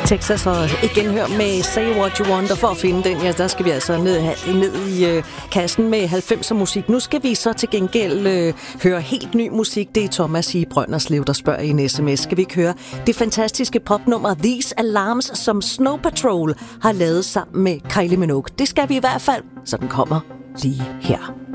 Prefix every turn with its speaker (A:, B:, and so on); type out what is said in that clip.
A: Texas og igen hør med Say What You Want, og for at finde den, ja, der skal vi altså ned i kassen med 90'er musik. Nu skal vi så til gengæld høre helt ny musik. Det er Thomas i Brønderslev, der spørger i en sms. Skal vi ikke høre det fantastiske popnummer These Alarms, som Snow Patrol har lavet sammen med Kylie Minogue? Det skal vi i hvert fald, så den kommer lige her.